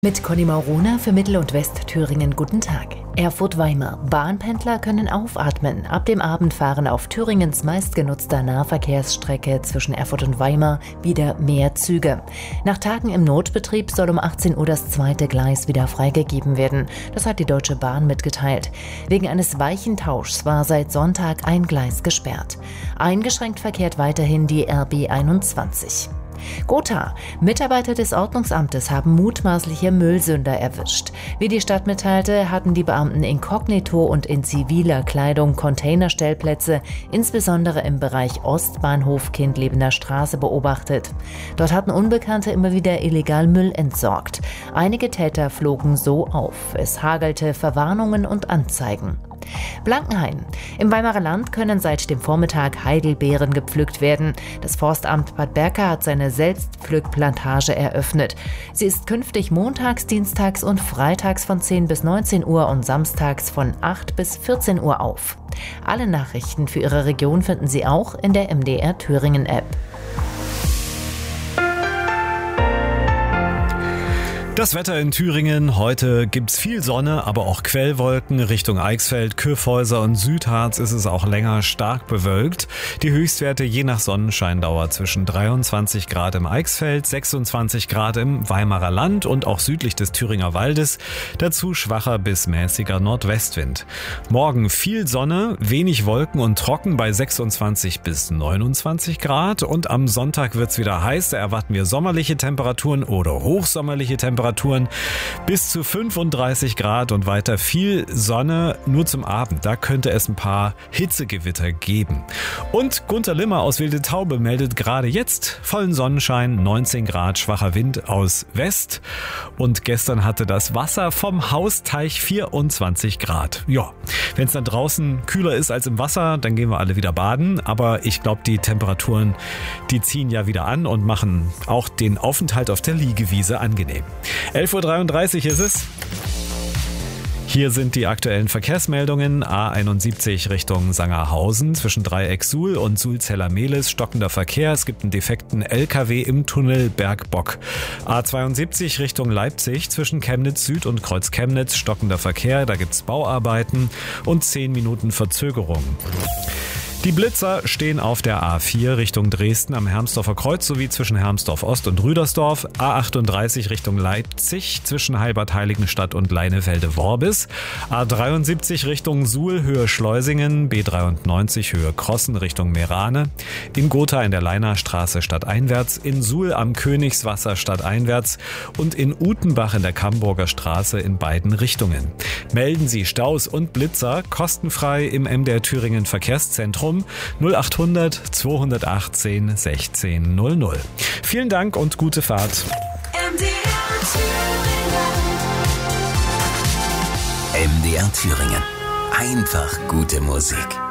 Mit Conny Maurona für Mittel- und Westthüringen guten Tag. Erfurt-Weimar. Bahnpendler können aufatmen. Ab dem Abend fahren auf Thüringens meistgenutzter Nahverkehrsstrecke zwischen Erfurt und Weimar wieder mehr Züge. Nach Tagen im Notbetrieb soll um 18 Uhr das zweite Gleis wieder freigegeben werden. Das hat die Deutsche Bahn mitgeteilt. Wegen eines Weichentauschs war seit Sonntag ein Gleis gesperrt. Eingeschränkt verkehrt weiterhin die RB 21. Gotha. Mitarbeiter des Ordnungsamtes haben mutmaßliche Müllsünder erwischt. Wie die Stadt mitteilte, hatten die Beamten inkognito und in ziviler Kleidung Containerstellplätze, insbesondere im Bereich Ostbahnhof Kindlebener Straße, beobachtet. Dort hatten Unbekannte immer wieder illegal Müll entsorgt. Einige Täter flogen so auf. Es hagelte Verwarnungen und Anzeigen. Blankenhain. Im Weimarer Land können seit dem Vormittag Heidelbeeren gepflückt werden. Das Forstamt Bad Berka hat seine Selbstpflückplantage eröffnet. Sie ist künftig montags, dienstags und freitags von 10 bis 19 Uhr und samstags von 8 bis 14 Uhr auf. Alle Nachrichten für Ihre Region finden Sie auch in der MDR Thüringen App. Das Wetter in Thüringen. Heute gibt's viel Sonne, aber auch Quellwolken. Richtung Eichsfeld, Kyffhäuser und Südharz ist es auch länger stark bewölkt. Die Höchstwerte je nach Sonnenscheindauer zwischen 23 Grad im Eichsfeld, 26 Grad im Weimarer Land und auch südlich des Thüringer Waldes. Dazu schwacher bis mäßiger Nordwestwind. Morgen viel Sonne, wenig Wolken und trocken bei 26 bis 29 Grad. Und am Sonntag wird's wieder heiß. Da erwarten wir sommerliche Temperaturen oder hochsommerliche Temperaturen bis zu 35 Grad und weiter viel Sonne, nur zum Abend. Da könnte es ein paar Hitzegewitter geben. Und Gunter Limmer aus Wilde Taube meldet gerade jetzt vollen Sonnenschein, 19 Grad, schwacher Wind aus West. Und gestern hatte das Wasser vom Hausteich 24 Grad. Ja, wenn es dann draußen kühler ist als im Wasser, dann gehen wir alle wieder baden. Aber ich glaube, die Temperaturen, die ziehen ja wieder an und machen auch den Aufenthalt auf der Liegewiese angenehm. 11.33 Uhr ist es. Hier sind die aktuellen Verkehrsmeldungen. A71 Richtung Sangerhausen zwischen Dreieck Suhl und Suhl-Zeller-Mehlis stockender Verkehr. Es gibt einen defekten LKW im Tunnel Bergbock. A72 Richtung Leipzig zwischen Chemnitz Süd und Kreuz Chemnitz stockender Verkehr. Da gibt's Bauarbeiten und 10 Minuten Verzögerung. Die Blitzer stehen auf der A4 Richtung Dresden am Hermsdorfer Kreuz sowie zwischen Hermsdorf Ost und Rüdersdorf, A38 Richtung Leipzig zwischen Heilbad-Heiligenstadt und Leinefelde-Worbis, A73 Richtung Suhl Höhe Schleusingen, B93 Höhe Krossen Richtung Meerane, in Gotha in der Leinerstraße stadteinwärts, in Suhl am Königswasser stadteinwärts und in Utenbach in der Camburger Straße in beiden Richtungen. Melden Sie Staus und Blitzer kostenfrei im MDR Thüringen Verkehrszentrum 0800 218 1600. Vielen Dank und gute Fahrt. MDR Thüringen. Einfach gute Musik.